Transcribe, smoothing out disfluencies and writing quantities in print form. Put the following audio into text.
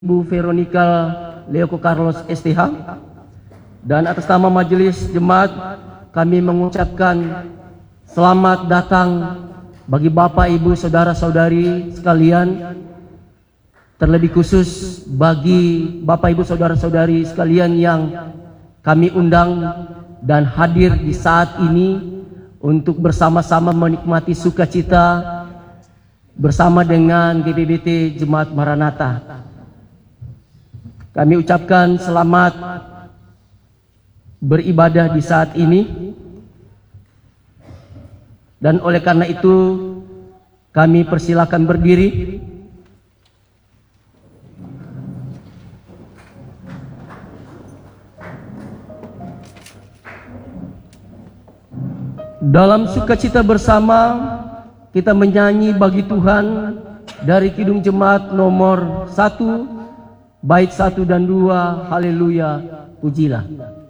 Bu Veronica Leoko Carlos STH, dan atas nama Majelis Jemaat kami mengucapkan selamat datang bagi Bapak, Ibu, Saudara-saudari sekalian, terlebih khusus bagi Bapak, Ibu, Saudara-saudari sekalian yang kami undang dan hadir di saat ini untuk bersama-sama menikmati sukacita bersama dengan GPBT Jemaat Maranatha. Kami ucapkan selamat beribadah di saat ini, dan oleh karena itu kami persilakan berdiri. Dalam sukacita bersama kita menyanyi bagi Tuhan dari Kidung Jemaat nomor 1 bait 1 dan 2, haleluya, pujilah.